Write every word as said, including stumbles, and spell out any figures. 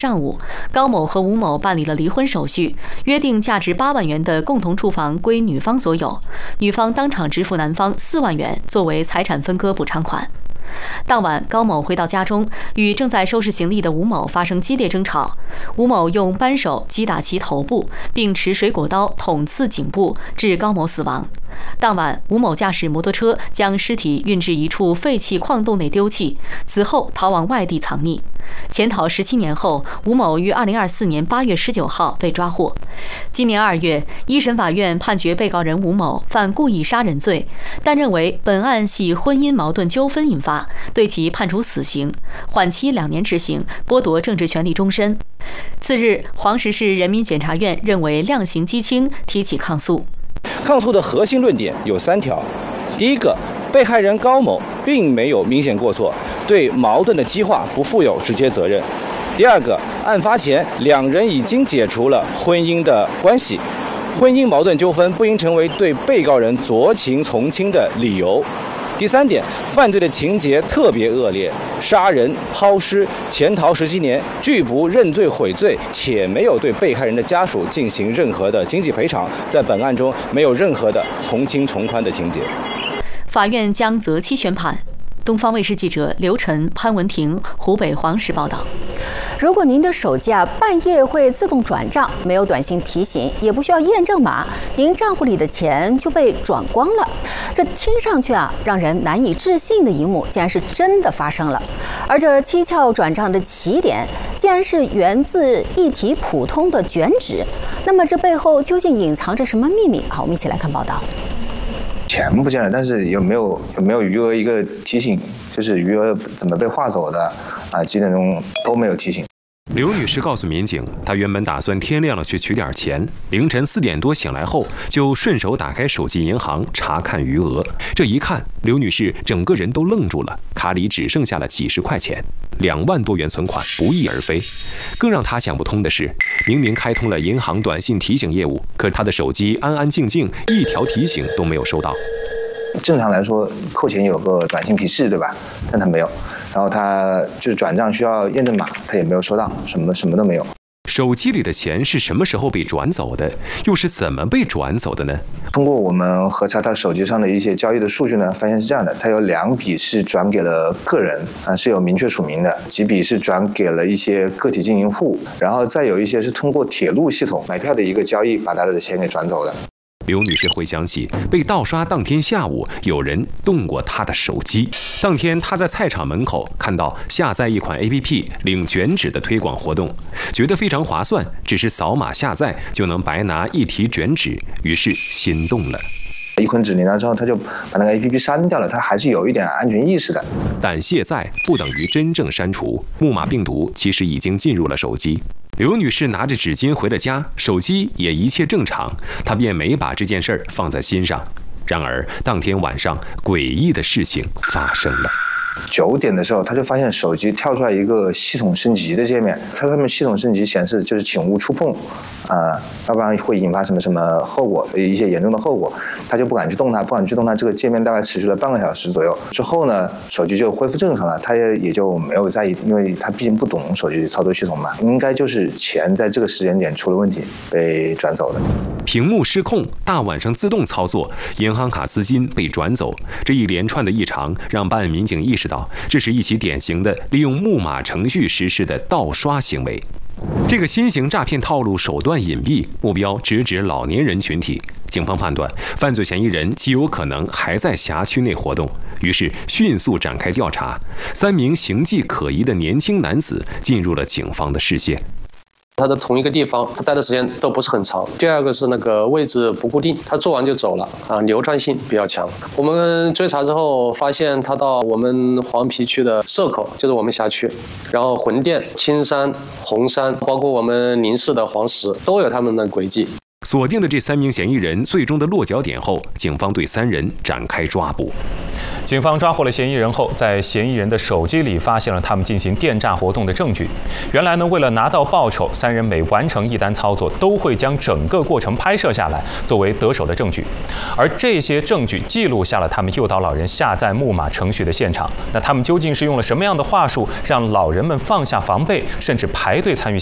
上午，高某和吴某办理了离婚手续，约定价值八万元的共同住房归女方所有，女方当场支付男方四万元作为财产分割补偿款。当晚，高某回到家中，与正在收拾行李的吴某发生激烈争吵。吴某用扳手击打其头部，并持水果刀捅刺颈部，致高某死亡。当晚，吴某驾驶摩托车将尸体运至一处废弃矿洞内丢弃，此后逃往外地藏匿。潜逃十七年后，吴某于二零二四年八月十九号被抓获。今年二月，一审法院判决被告人吴某犯故意杀人罪，但认为本案系婚姻矛盾纠纷引发，对其判处死刑，缓期两年执行，剥夺政治权利终身。次日，黄石市人民检察院认为量刑畸轻，提起抗诉。 抗诉的核心论点有三条：第一个，被害人高某并没有明显过错，对矛盾的激化不负有直接责任；第二个，案发前两人已经解除了婚姻的关系，婚姻矛盾纠纷不应成为对被告人酌情从轻的理由；第三点，犯罪的情节特别恶劣，杀人、抛尸、潜逃十七年，拒不认罪悔罪，且没有对被害人的家属进行任何的经济赔偿，在本案中没有任何的从轻从宽的情节。 法院将择期宣判。东方卫视记者刘晨、潘文婷，湖北黄石报道。 如果您的手机啊半夜会自动转账，没有短信提醒，也不需要验证码，您账户里的钱就被转光了。这听上去啊让人难以置信的一幕，竟然是真的发生了。而这蹊跷转账的起点，竟然是源自一提普通的卷纸。那么这背后究竟隐藏着什么秘密？好，我们一起来看报道。 钱不见了，但是有没有有没有余额一个提醒，就是余额怎么被划走的啊？几点钟都没有提醒。 刘女士告诉民警，她原本打算天亮了去取点钱，凌晨四点多醒来后，就顺手打开手机银行查看余额。这一看，刘女士整个人都愣住了，卡里只剩下了几十块钱，两万多元存款不翼而飞。更让她想不通的是，明明开通了银行短信提醒业务，可她的手机安安静静，一条提醒都没有收到。 正常来说，扣钱有个短信提示，对吧？但他没有。然后他就是转账需要验证码，他也没有收到，什么什么都没有。 手机里的钱是什么时候被转走的？又是怎么被转走的呢？ 通过我们核查他手机上的一些交易的数据呢，发现是这样的：他有两笔是转给了个人啊，是有明确署名的；几笔是转给了一些个体经营户，然后再有一些是通过铁路系统买票的一个交易，把他的钱给转走的。 刘女士回想起被盗刷当天下午，有人动过她的手机。当天她在菜场门口看到下载一款 A P P 领卷纸的推广活动，觉得非常划算，只是扫码下载就能白拿一提卷纸，于是心动了。 一捆纸领到之后，他就把那个 A P P 删掉了，他还是有一点安全意识的。 但卸载不等于真正删除，木马病毒其实已经进入了手机。刘女士拿着纸巾回了家，手机也一切正常，她便没把这件事儿放在心上。然而，当天晚上诡异的事情发生了。 九点的时候，他就发现手机跳出来一个系统升级的界面，它上面系统升级显示就是请勿触碰，啊、呃，要不然会引发什么什么后果，一些严重的后果，他就不敢去动它，不敢去动它。这个界面大概持续了半个小时左右，之后呢，手机就恢复正常了，他也也就没有在意，因为他毕竟不懂手机操作系统嘛，应该就是钱在这个时间点出了问题，被转走了。 屏幕失控，大晚上自动操作，银行卡资金被转走，这一连串的异常让办案民警意识到，这是一起典型的利用木马程序实施的盗刷行为。这个新型诈骗套路手段隐蔽，目标直指老年人群体。警方判断，犯罪嫌疑人极有可能还在辖区内活动，于是迅速展开调查。三名形迹可疑的年轻男子进入了警方的视线。 他在同一个地方，他待的时间都不是很长。第二个是那个位置不固定，他做完就走了啊，流窜性比较强。我们追查之后发现，他到我们黄陂区的社口，就是我们辖区，然后浑店、青山、红山，包括我们宁市的黄石，都有他们的轨迹。 锁定了这三名嫌疑人最终的落脚点后，警方对三人展开抓捕。 警方抓获了嫌疑人后，在嫌疑人的手机里发现了他们进行电诈活动的证据。原来呢，为了拿到报酬，三人每完成一单操作，都会将整个过程拍摄下来，作为得手的证据。而这些证据记录下了他们诱导老人下载木马程序的现场。那他们究竟是用了什么样的话术，让老人们放下防备，甚至排队参与